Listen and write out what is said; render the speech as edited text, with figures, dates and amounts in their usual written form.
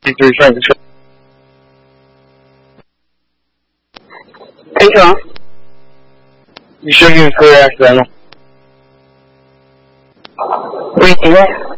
对上一次。 陈总， 你声音突然响了。 喂，请问。